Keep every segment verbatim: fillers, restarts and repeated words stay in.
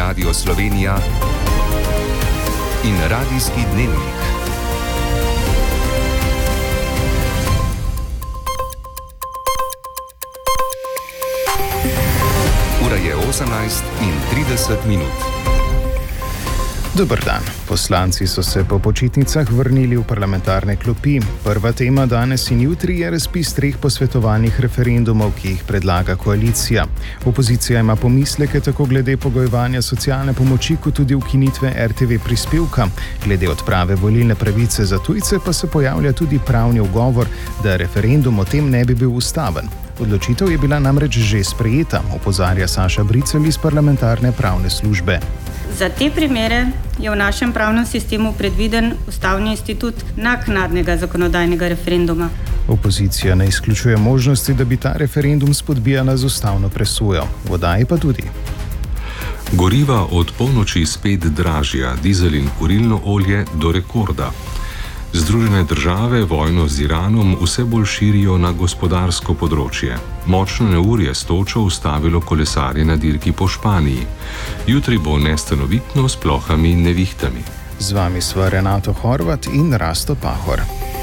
Radio Slovenija in Radijski dnevnik. Ura je osemnajst in trideset minut. Dober dan. Poslanci so se po počitnicah vrnili v parlamentarne klopi. Prva tema danes in jutri je razpis treh posvetovalnih referendumov, ki jih predlaga koalicija. Opozicija ima pomisleke tako glede pogojevanja socialne pomoči, kot tudi ukinitve R T V prispevka. Glede odprave volilne pravice za tujce pa se pojavlja tudi pravni ugovor, da referendum o tem ne bi bil ustaven. Odločitev je bila namreč že sprejeta, opozarja Saša Bricelj iz parlamentarne pravne službe. Za te primere je v našem pravnem sistemu predviden ustavni institut naknadnega zakonodajnega referenduma. Opozicija ne izključuje možnosti, da bi ta referendum spodbijala z ustavno presojo. Vodaji pa tudi. Goriva od polnoči spet dražja, dizel in kurilno olje do rekorda. Združene države vojno z Iranom vse bolj širijo na gospodarsko področje. Močno neurje s točo ustavilo kolesarje na dirki po Španiji. Jutri bo nestanovitno s plohami in nevihtami. Z vami sva Renato Horvat in Rasto Pahor.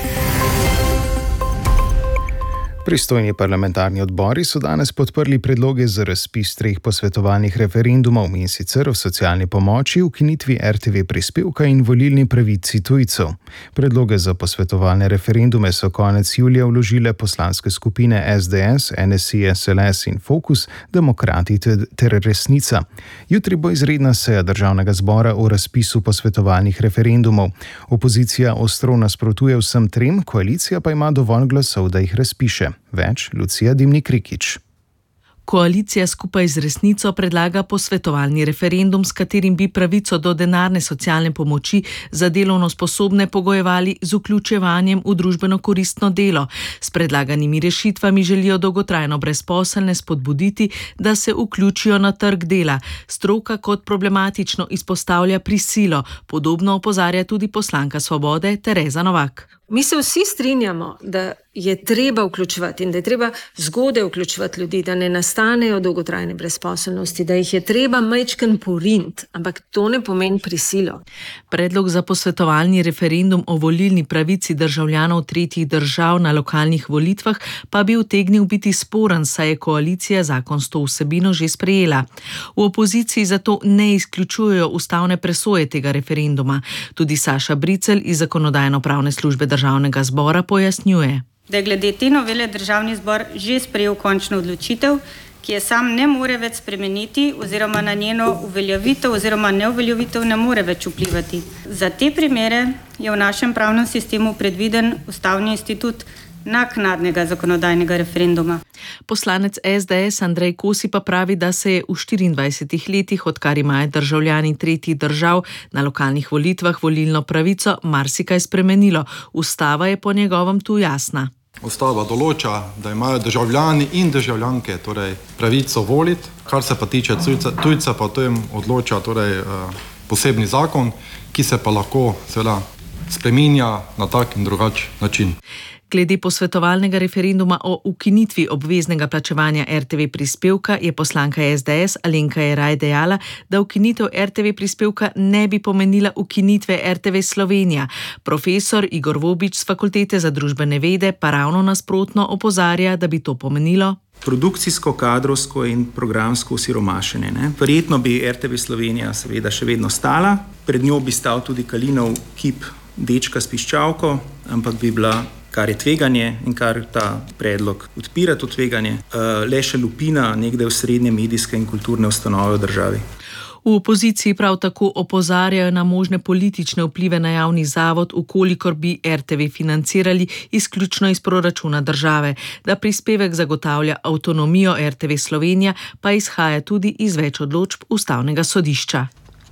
Pristojni parlamentarni odbori so danes podprli predloge za razpis treh posvetovalnih referendumov, in sicer o socialni pomoči, ukinitvi R T V prispevka in volilni pravici tujcev. Predloge za posvetovalne referendume so konec julija vložile poslanske skupine S D S, N S I, S L S in Fokus, Demokrati ter Resnica. Jutri bo izredna seja Državnega zbora o razpisu posvetovalnih referendumov. Opozicija ostro nasprotuje vsem trem, koalicija pa ima dovolj glasov, da jih razpiše. Več Lucija Dimnik-Rikić. Koalicija skupaj z Resnico predlaga posvetovalni referendum, s katerim bi pravico do denarne socialne pomoči za delovno sposobne pogojevali z vključevanjem v družbeno koristno delo. S predlaganimi rešitvami želijo dolgotrajno brezposelne spodbuditi, da se vključijo na trg dela. Stroka kot problematično izpostavlja prisilo. Podobno opozarja tudi poslanka Svobode Tereza Novak. Mi se vsi strinjamo, da je treba vključevati in da je treba zgodaj vključevati ljudi, da ne nastanejo dolgotrajne brezposelnosti, da jih je treba majčken porint, ampak to ne pomeni prisilo. Predlog za posvetovalni referendum o volilni pravici državljanov tretjih držav na lokalnih volitvah pa bi utegnil biti sporen, saj je koalicija zakon s to vsebino že sprejela. V opoziciji zato ne izključujejo ustavne presoje tega referenduma. Tudi Saša Bricelj iz Zakonodajno-pravne službe Državnega zbora pojasnjuje, da je glede te novele Državni zbor že sprejel končno odločitev, ki je sam ne more več spremeniti oziroma na njeno uveljavitev oziroma neuveljavitev ne more več vplivati. Za te primere je v našem pravnem sistemu predviden ustavni institut naknadnega zakonodajnega referenduma. Poslanec S D S Andrej Kosi pa pravi, da se je v štiriindvajsetih letih, odkar imajo državljani tretjih držav na lokalnih volitvah volilno pravico, marsikaj spremenilo. Ustava je po njegovem tu jasna. Ustava določa, da imajo državljani in državljanke torej, pravico voliti, kar se pa tiče tujca, tujca pa o tem odloča torej, posebni zakon, ki se pa lahko seveda spreminja na tak in drugačen način. Glede posvetovalnega referenduma o ukinitvi obveznega plačevanja R T V prispevka je poslanka S D S Alenka Jeraj dejala, da ukinitev R T V prispevka ne bi pomenila ukinitve R T V Slovenija. Profesor Igor Vobič z Fakultete za družbene vede pa ravno nasprotno opozarja, da bi to pomenilo produkcijsko, kadrovsko in programsko osiromašenje. Ne? Verjetno bi R T V Slovenija seveda še vedno stala, pred njo bi stal tudi Kalinov kip dečka s piščalko, ampak bi bila, kar je tveganje in kar ta predlog odpira to tveganje, le še lupina nekde v srednje medijske in kulturne ustanove v državi. V opoziciji prav tako opozarjajo na možne politične vplive na javni zavod, ukolikor bi R T V financirali izključno iz proračuna države. Da prispevek zagotavlja avtonomijo R T V Slovenija, pa izhaja tudi iz več odločb Ustavnega sodišča.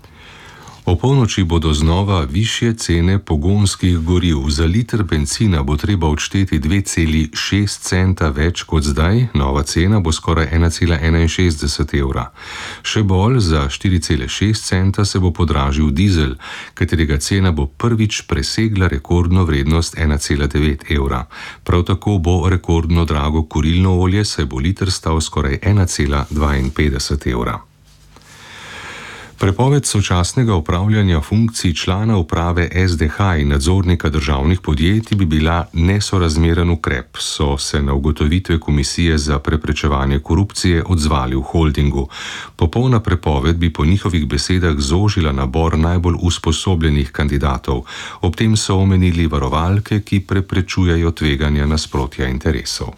O polnoči bodo znova višje cene pogonskih goriv. Za liter bencina bo treba odšteti dve celi šest centa več kot zdaj, nova cena bo skoraj ena cela enainšestdeset evra. Še bolj, za štiri cele šest centa se bo podražil dizel, katerega cena bo prvič presegla rekordno vrednost ena cela devet evra. Prav tako bo rekordno drago kurilno olje, saj bo liter stal skoraj ena cela dvainpetdeset evra. Prepoved sočasnega upravljanja funkcij člana uprave S D H in nadzornika državnih podjetij bi bila nesorazmeren ukrep, so se na ugotovitve Komisije za preprečevanje korupcije odzvali v holdingu. Popolna prepoved bi po njihovih besedah zožila nabor najbolj usposobljenih kandidatov. Ob tem so omenili varovalke, ki preprečujejo tveganja nasprotja interesov.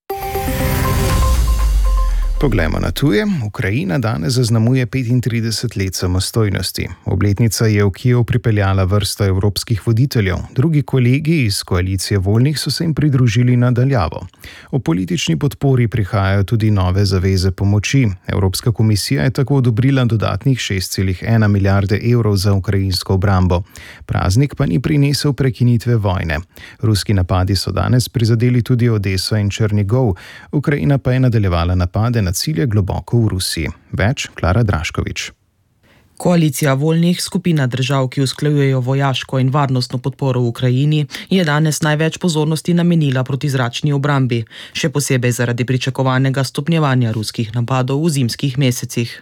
Poglejmo na tuje. Ukrajina danes zaznamuje petintrideset let samostojnosti. Obletnica je v Kijev pripeljala vrsto evropskih voditeljev. Drugi kolegi iz koalicije voljnih so se jim pridružili na daljavo. O politični podpori prihajajo tudi nove zaveze pomoči. Evropska komisija je tako odobrila dodatnih šest celih ena milijarde evrov za ukrajinsko obrambo. Praznik pa ni prinesel prekinitve vojne. Ruski napadi so danes prizadeli tudi Odeso in Černigov. Ukrajina pa je nadaljevala napade na cilje globoko v Rusiji. Več Klara Draškovič. Koalicija voljnih, skupina držav, ki usklajujejo vojaško in varnostno podporo v Ukrajini, je danes največ pozornosti namenila protizračni obrambi, še posebej zaradi pričakovanega stopnjevanja ruskih napadov v zimskih mesecih.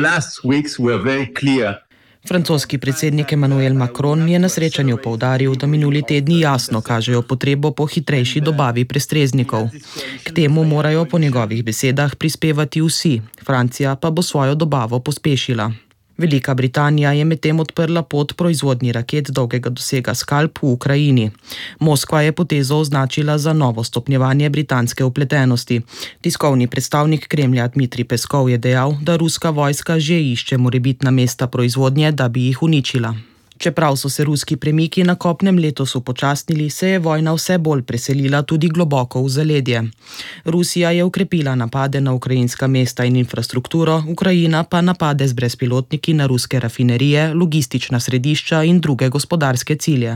Francoski predsednik Emmanuel Macron je na srečanju poudaril, da minuli tedni jasno kažejo potrebo po hitrejši dobavi prestreznikov. K temu morajo po njegovih besedah prispevati vsi, Francija pa bo svojo dobavo pospešila. Velika Britanija je medtem odprla pot proizvodnji raket dolgega dosega Scalp v Ukrajini. Moskva je potezo označila za novo stopnjevanje britanske vpletenosti. Tiskovni predstavnik Kremlja Dmitrij Peskov je dejal, da ruska vojska že išče morebitna mesta proizvodnje, da bi jih uničila. Čeprav so se ruski premiki na kopnem letos upočasnili, se je vojna vse bolj preselila tudi globoko v zaledje. Rusija je ukrepila napade na ukrajinska mesta in infrastrukturo, Ukrajina pa napade z brezpilotniki na ruske rafinerije, logistična središča in druge gospodarske cilje.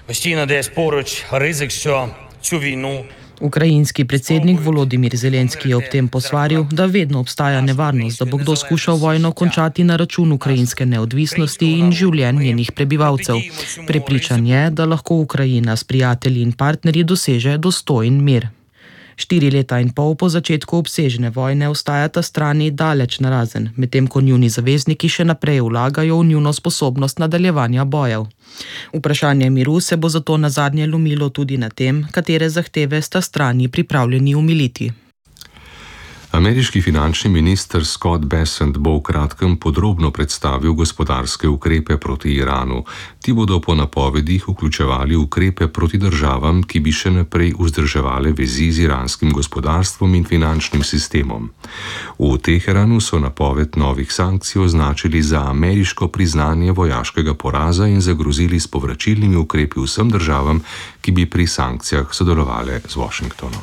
Ukrajinski predsednik Volodimir Zelenski je ob tem posvaril, da vedno obstaja nevarnost, da bo kdo skušal vojno končati na račun ukrajinske neodvisnosti in življenj njenih prebivalcev. Prepričan je, da lahko Ukrajina s prijatelji in partnerji doseže dostojen mir. Štiri leta in pol po začetku obsežne vojne ostajata strani daleč narazen, medtem ko njuni zavezniki še naprej vlagajo v njuno sposobnost nadaljevanja bojev. Vprašanje miru se bo zato nazadnje lomilo tudi na tem, katere zahteve sta strani pripravljeni umiliti. Ameriški finančni minister Scott Bessent bo v kratkem podrobno predstavil gospodarske ukrepe proti Iranu. Ti bodo po napovedih vključevali ukrepe proti državam, ki bi še naprej vzdrževale vezi z iranskim gospodarstvom in finančnim sistemom. V Teheranu so napoved novih sankcij označili za ameriško priznanje vojaškega poraza in zagrozili s povračilnimi ukrepi vsem državam, ki bi pri sankcijah sodelovale z Washingtonom.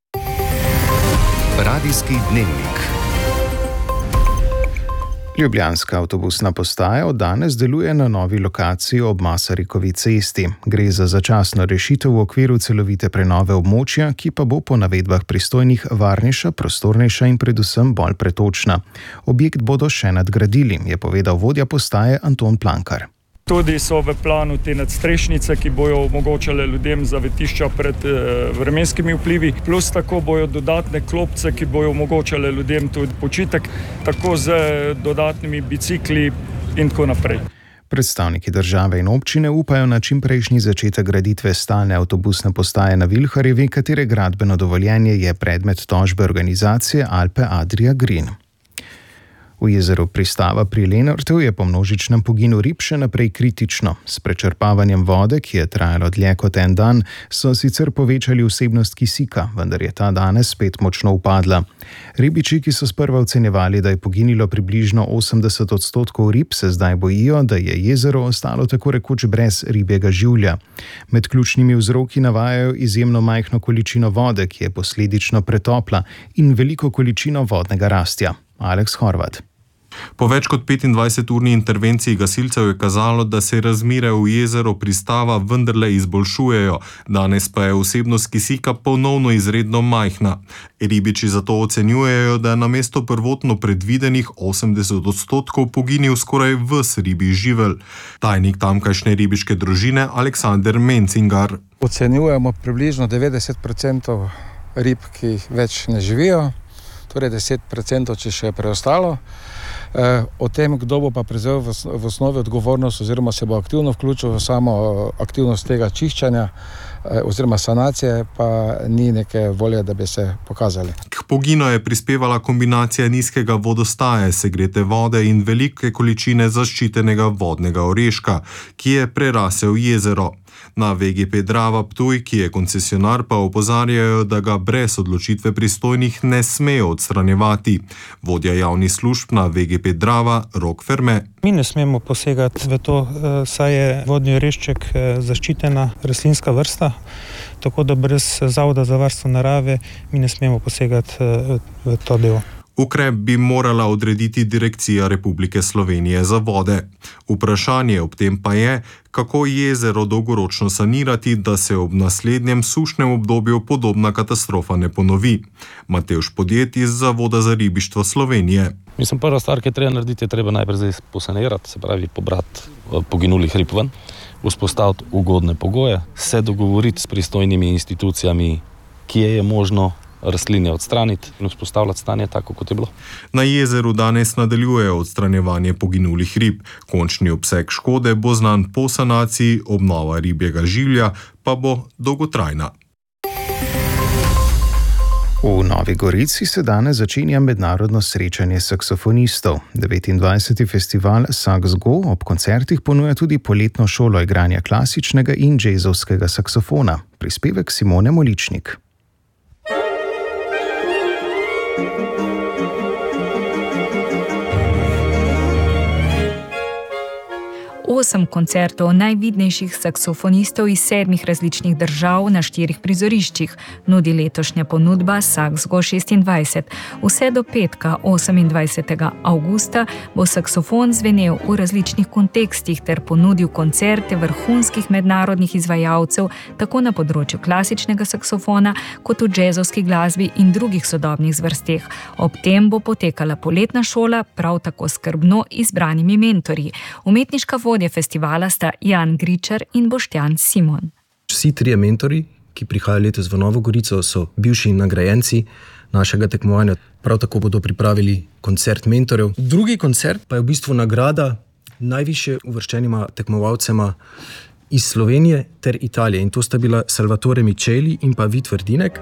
Radijski dnevnik. Ljubljanska avtobusna postaja od danes deluje na novi lokaciji ob Masarikovi cesti. Gre za začasno rešitev v okviru celovite prenove območja, ki pa bo po navedbah pristojnih varnejša, prostornejša in predvsem bolj pretočna. Objekt bodo še nadgradili, je povedal vodja postaje Anton Plankar. Tudi so v planu te nadstrešnice, ki bojo omogočale ljudem zavetišča pred e, vremenskimi vplivi, plus tako bojo dodatne klopce, ki bojo omogočale ljudem tudi počitek, tako z dodatnimi bicikli in tako naprej. Predstavniki države in občine upajo na čimprejšnji začetek graditve stalne avtobusne postaje na Vilharjevi, katere gradbeno dovoljenje je predmet tožbe organizacije Alpe Adria Green. V jezeru Pristava pri Lenartu je po množičnem poginu rib še naprej kritično. S prečrpavanjem vode, ki je trajalo dlje kot en dan, so sicer povečali vsebnost kisika, vendar je ta danes spet močno upadla. Ribiči, ki so sprva ocenjevali, da je poginilo približno osemdeset odstotkov rib, se zdaj bojijo, da je jezero ostalo tako rekoč brez ribjega življa. Med ključnimi vzroki navajajo izjemno majhno količino vode, ki je posledično pretopla, in veliko količino vodnega rastja. Aleks Horvat. Po več kot petindvajseturni intervenciji gasilcev je kazalo, da se razmere v jezeru Pristava vendarle izboljšujejo, danes pa je vsebnost kisika ponovno izredno majhna. Ribiči zato ocenjujejo, da je namesto prvotno predvidenih osemdeset odstotkov poginil skoraj ves ribji živelj. Tajnik tamkajšnje ribiške družine Aleksander Mencingar. Ocenjujemo približno devetdeset procentov rib, ki več ne živijo, torej deset procentov, če še je preostalo. O tem, kdo bo pa prevzel v osnovi odgovornost oziroma se bo aktivno vključil v samo aktivnost tega čiščenja oziroma sanacije, pa ni neke volje, da bi se pokazali. K poginu je prispevala kombinacija nizkega vodostaja, segrete vode in velike količine zaščitenega vodnega oreška, ki je prerasel jezero. Na V G P Drava Ptuj, ki je koncesionar, pa opozarjajo, da ga brez odločitve pristojnih ne smejo odstranjevati. Vodja javnih služb na V G P Drava, Rok Ferme. Mi ne smemo posegati v to, saj je vodni orešček zaščitena rastlinska vrsta, tako da brez Zavoda za varstvo narave mi ne smemo posegati v to delo. Ukrep bi morala odrediti Direkcija Republike Slovenije za vode. Vprašanje ob tem pa je, kako jezero dolgoročno sanirati, da se ob naslednjem sušnem obdobju podobna katastrofa ne ponovi. Matevž Podjed iz Zavoda za ribištvo Slovenije. Mislim, prva stvar, ki je treba narediti, je treba najprej zdaj posanirati, se pravi pobrati poginulih rib ven, vzpostaviti ugodne pogoje, se dogovoriti s pristojnimi institucijami, kje je možno rastline odstraniti in vzpostavljati stanje tako, kot je bilo. Na jezeru danes nadaljujejo odstranjevanje poginulih rib. Končni obseg škode bo znan po sanaciji, obnova ribjega življa pa bo dolgotrajna. V Novi Gorici se danes začenja mednarodno srečanje saksofonistov. devetindvajseti festival Sax Go ob koncertih ponuja tudi poletno šolo igranja klasičnega in džezovskega saksofona. Prispevek Simone Moličnik. Osem koncertov najvidnejših saksofonistov iz sedmih različnih držav na štirih prizoriščih nudi letošnja ponudba Sax Go šestindvajset. Vse do petka, osemindvajsetega avgusta, bo saksofon zvenel v različnih kontekstih ter ponudil koncerte vrhunskih mednarodnih izvajalcev tako na področju klasičnega saksofona kot v džezovski glasbi in drugih sodobnih zvrsteh. Ob tem bo potekala poletna šola, prav tako skrbno izbranimi mentorji. Umetniška vodja festivala sta Jan Gričar in Boštjan Simon. Vsi trije mentori, ki prihajajo letos v Novo Gorico, so bivši nagrajenci našega tekmovanja. Prav tako bodo pripravili koncert mentorjev. Drugi koncert pa je v bistvu nagrada najvišje uvrščenima tekmovalcema iz Slovenije ter Italije. In to sta bila Salvatore Micheli in pa Vid Verdinek.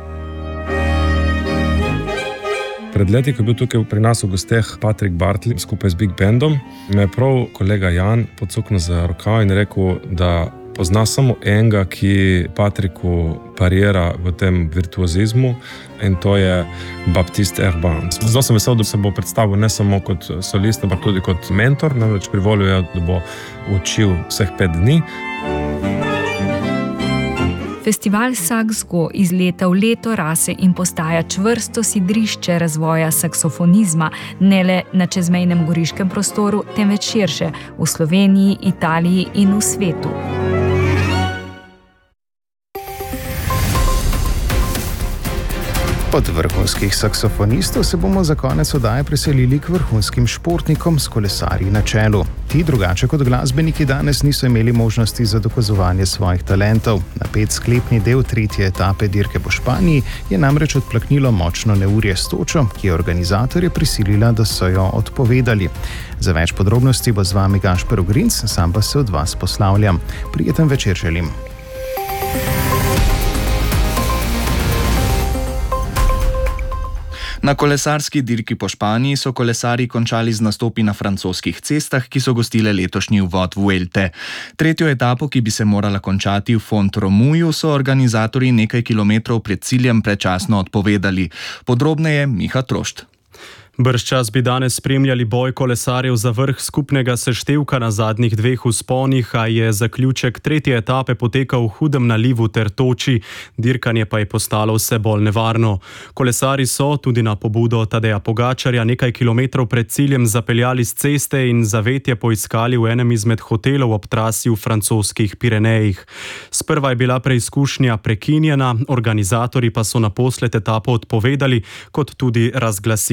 Pred leti, ko je bil tukaj pri nas v gosteh Patrik Bartli skupaj z Big Bandom, me je prav kolega Jan pocuknil za rokav in rekel, da pozna samo enega, ki Patriku parira v tem virtuozizmu, in to je Baptiste Herbin. Zelo sem vesel, da se bo predstavil ne samo kot solist, ampak tudi kot mentor, namreč privolil je, da bo učil vseh pet dni. Festival Sax Go iz leta v leto rase in postaja čvrsto sidrišče razvoja saksofonizma, ne le na čezmejnem goriškem prostoru, temveč širše v Sloveniji, Italiji in v svetu. Od vrhunskih saksofonistov se bomo za konec oddaje preselili k vrhunskim športnikom s kolesarji na čelu. Ti, drugače kot glasbeniki, danes niso imeli možnosti za dokazovanje svojih talentov. Na pet sklepni del tretje etape dirke po Španiji je namreč odplaknilo močno neurje s točo, ki je organizatorje prisilila, da so jo odpovedali. Za več podrobnosti bo z vami Gašper Ogrinc, sam pa se od vas poslavljam. Prijeten večer želim. Na kolesarski dirki po Španiji so kolesarji končali z nastopi na francoskih cestah, ki so gostile letošnji uvod Vuelte. Tretjo etapo, ki bi se morala končati v Font-Romuju, so organizatorji nekaj kilometrov pred ciljem predčasno odpovedali. Podrobneje Miha Trošt. Bržčas bi danes spremljali boj kolesarjev za vrh skupnega seštevka na zadnjih dveh vzponih, a je zaključek tretje etape potekal v hudem nalivu ter toči, dirkanje pa je postalo vse bolj nevarno. Kolesarji so tudi na pobudo Tadeja Pogačarja nekaj kilometrov pred ciljem zapeljali z ceste in zavetje poiskali v enem izmed hotelov ob trasi v francoskih Pirenejih. Sprva je bila preizkušnja prekinjena, organizatorji pa so naposled etapo odpovedali, kot tudi razglasitev rezultatov.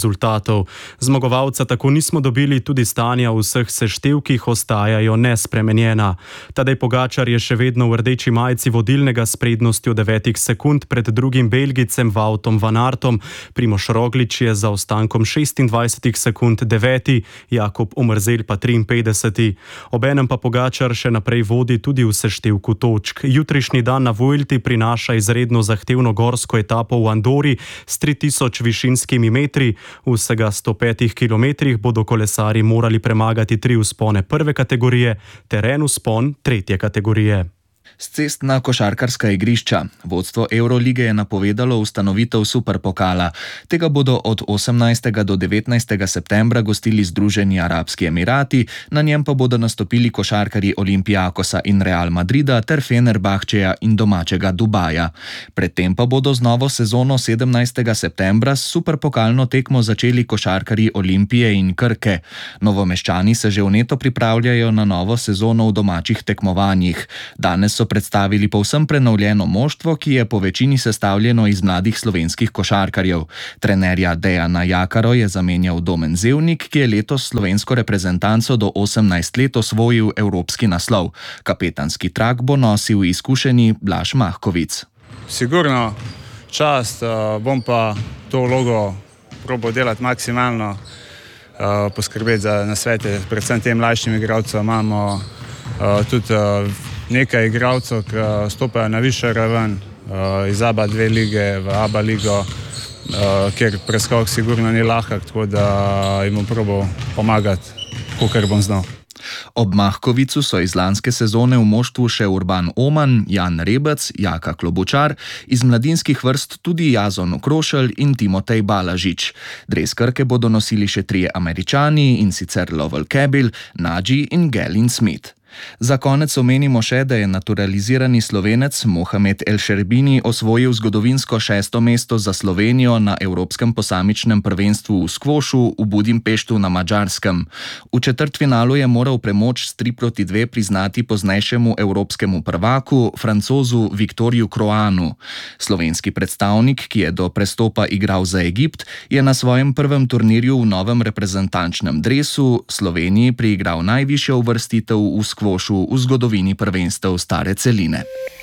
rezultatov. Zmagovalca tako nismo dobili, tudi stanja v vseh seštevkih ostajajo nespremenjena. Tadej Pogačar je še vedno v rdeči majici vodilnega s prednostjo devetih sekund pred drugim Belgicem Woutom van Aertom, Primož Roglič je za ostankom šestindvajset sekund deveti, Jakob Omerzel pa triinpetdeseti. Obenem pa Pogačar še naprej vodi tudi v seštevku točk. Jutrišnji dan na Vuelti prinaša izredno zahtevno gorsko etapo v Andori s tri tisoč višinskimi metri. V vsega sto petih kilometrih bodo kolesarji morali premagati tri vzpone prve kategorije ter en vzpon tretje kategorije. S cest na košarkarska igrišča. Vodstvo Evrolige je napovedalo ustanovitev superpokala. Tega bodo od osemnajstega do devetnajstega septembra gostili Združeni arabski emirati, na njem pa bodo nastopili košarkarji Olympiakosa in Real Madrida ter Fenerbahčeja in domačega Dubaja. Predtem pa bodo z novo sezono sedemnajstega septembra s superpokalno tekmo začeli košarkarji Olimpije in Krke. Novomeščani se že vneto pripravljajo na novo sezono v domačih tekmovanjih. Danes so predstavili povsem prenovljeno moštvo, ki je po večini sestavljeno iz mladih slovenskih košarkarjev. Trenerja Dejana Jakaro je zamenjal Domen Zevnik, ki je letos slovensko reprezentanco do osemnajst let osvojil evropski naslov. Kapetanski trak bo nosil izkušeni Blaž Mahkovic. Sigurno čast, bom pa to vlogo probal delati maksimalno, poskrbeti za nasvete, predvsem tem mlajšim igralcem. Imamo tudi nekaj igralcev, ki stopajo na višjo raven, iz A B A dve lige v A B A ligo, kjer preskok sigurno ni lahek, tako da jim bom probal pomagati, kolikor bom znal. Ob Mahkovicu so iz lanske sezone v moštvu še Urban Oman, Jan Rebec, Jaka Klobučar, iz mladinskih vrst tudi Jazon Okrošelj in Timotej Balažič. Dres Krke bodo nosili še trije Američani, in sicer Lovell Cabil, Naji in Gavin Smith. Za konec omenimo še, da je naturalizirani Slovenec Mohamed El Šerbini osvojil zgodovinsko šesto mesto za Slovenijo na Evropskem posamičnem prvenstvu v skvošu v Budimpeštu na Madžarskem. V četrtfinalu je moral premoč s tri proti dve priznati poznejšemu evropskemu prvaku, Francozu Viktorju Kroanu. Slovenski predstavnik, ki je do prestopa igral za Egipt, je na svojem prvem turnirju v novem reprezentančnem dresu Sloveniji priigral najvišjo uvrstitev v skvošu v zgodovini prvenstev stare celine.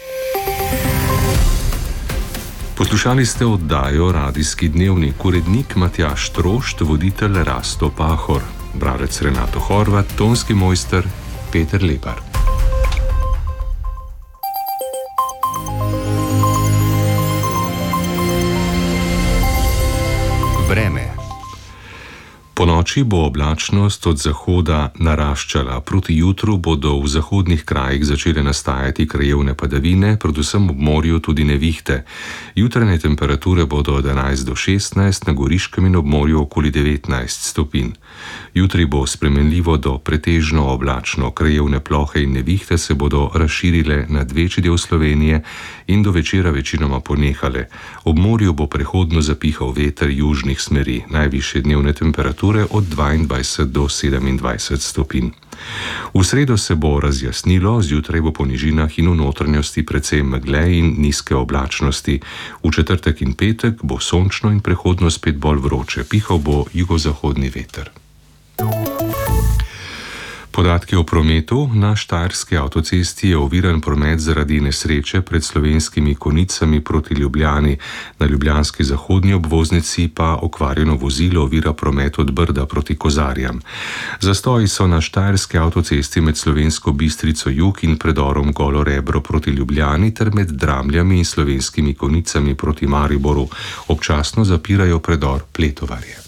Poslušali ste oddajo Radijski dnevnik, urednik Matjaž Trošt, voditelj Rasto Pahor, bralec Renato Horvat, tonski mojster Peter Lepar. Vreme. Po noči bo oblačnost od zahoda naraščala. Proti jutru bodo v zahodnih krajih začele nastajati krajevne padavine, predvsem ob morju tudi nevihte. Jutranje temperature bodo od enajst do šestnajst, na Goriškem in ob morju okoli devetnajst stopinj. Jutri bo spremenljivo do pretežno oblačno. Krajevne plohe in nevihte se bodo razširile nad večji del Slovenije in do večera večinoma ponehale. Ob morju bo prehodno zapihal veter južnih smeri. Najvišje dnevne temperature od dvaindvajset do sedemindvajset stopinj. V sredo se bo razjasnilo, zjutraj bo po nižinah in v notranjosti precej megle in nizke oblačnosti. V četrtek in petek bo sončno in prehodno spet bolj vroče, pihal bo jugozahodni veter. Podatki o prometu. Na Štajerski avtocesti je oviran promet zaradi nesreče pred Slovenskimi Konicami proti Ljubljani. Na ljubljanski zahodni obvoznici pa okvarjeno vozilo ovira promet od Brda proti Kozarjam. Zastoji so na Štajerski avtocesti med Slovensko Bistrico jug in predorom Golo Rebro proti Ljubljani ter med Dramljami in Slovenskimi Konicami proti Mariboru. Občasno zapirajo predor Pletovarje.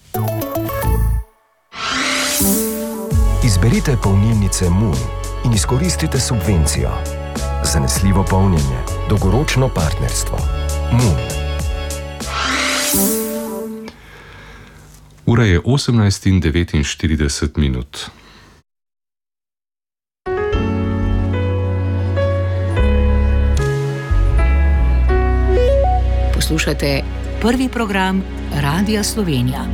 Izberite polnilnice Moon in izkoristite subvencijo. Zanesljivo polnjenje, dolgoročno partnerstvo. Moon. Ura je osemnajst in devetinštirideset minut. Poslušate prvi program Radia Slovenija.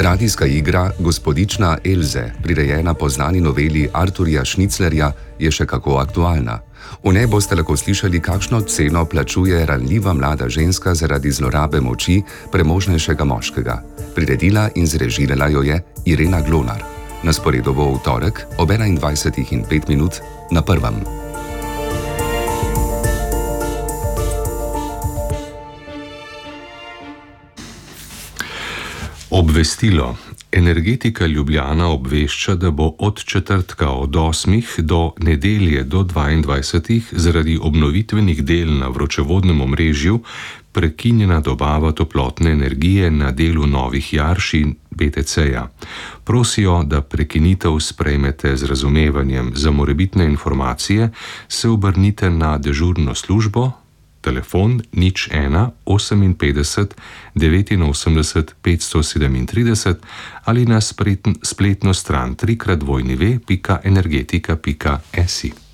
Radijska igra Gospodična Elze, prirejena po znani noveli Arturja Šniclerja, je še kako aktualna. V njej boste lahko slišali, kakšno ceno plačuje ranljiva mlada ženska zaradi zlorabe moči premožnejšega moškega. Priredila in zrežirala jo je Irena Glonar. Na sporedu bo v torek ob enaindvajsetih in pet minut na Prvem. Obvestilo. Energetika Ljubljana obvešča, da bo od četrtka od osmih do nedelje do dvaindvajsetih zaradi obnovitvenih del na vročevodnem omrežju prekinjena dobava toplotne energije na delu Novih Jarš in B T C-ja. Prosijo, da prekinitev sprejmete z razumevanjem. Za morebitne informacije se obrnite na dežurno službo. Telefon nič ena oseminpetdeset devetinosemdeset petsto sedemintrideset ali na spletno stran tri krat dvojni ve pika energetika pika si.